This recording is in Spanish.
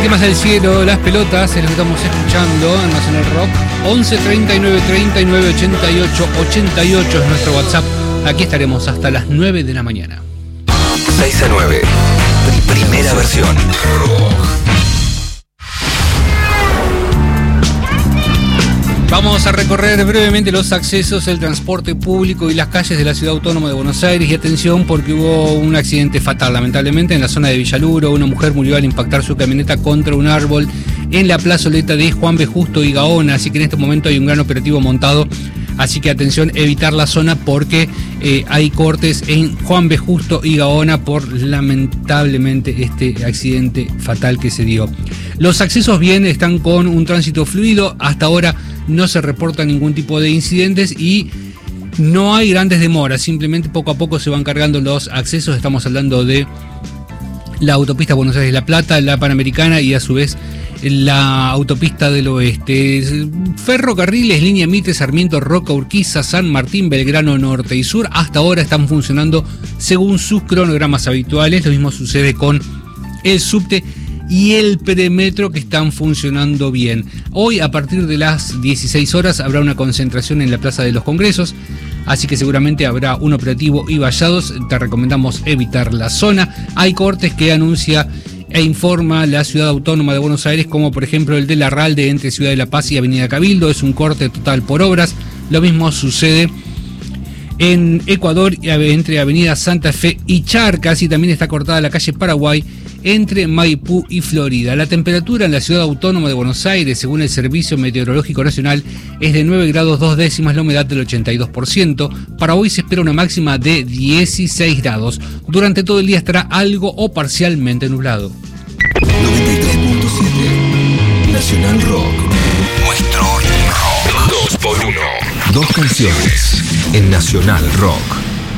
temas del cielo, las pelotas, es lo que estamos escuchando en Nacional Rock. 11 39 39 88 88 es nuestro WhatsApp. Aquí estaremos hasta las 9 de la mañana. 6 a 9. Primera versión. Vamos a recorrer brevemente los accesos, el transporte público y las calles de la Ciudad Autónoma de Buenos Aires. Y atención, porque hubo un accidente fatal, lamentablemente, en la zona de Villaluro. Una mujer murió al impactar su camioneta contra un árbol en la plazoleta de Juan B. Justo y Gaona. Así que en este momento hay un gran operativo montado. Así que atención, evitar la zona porque hay cortes en Juan B. Justo y Gaona por lamentablemente este accidente fatal que se dio. Los accesos bien están con un tránsito fluido. Hasta ahora no se reporta ningún tipo de incidentes y no hay grandes demoras. Simplemente poco a poco se van cargando los accesos. Estamos hablando de la autopista Buenos Aires-La Plata, la Panamericana y a su vez la autopista del oeste. Ferrocarriles, línea Mitre, Sarmiento, Roca, Urquiza, San Martín, Belgrano, Norte y Sur. Hasta ahora están funcionando según sus cronogramas habituales. Lo mismo sucede con el subte y el premetro, que están funcionando bien. Hoy, a partir de las 16 horas, habrá una concentración en la Plaza de los Congresos, así que seguramente habrá un operativo y vallados. Te recomendamos evitar la zona. Hay cortes que anuncia e informa la Ciudad Autónoma de Buenos Aires, como por ejemplo el de Larralde entre Ciudad de la Paz y Avenida Cabildo. Es un corte total por obras. Lo mismo sucede en Ecuador entre Avenida Santa Fe y Charcas, y también está cortada la calle Paraguay entre Maipú y Florida. La temperatura en la Ciudad Autónoma de Buenos Aires, según el Servicio Meteorológico Nacional, es de 9 grados 2 décimas, la humedad del 82%. Para hoy se espera una máxima de 16 grados. Durante todo el día estará algo o parcialmente nublado. 93.7 Nacional Rock. Nuestro rock. 2x1. Dos canciones en Nacional Rock.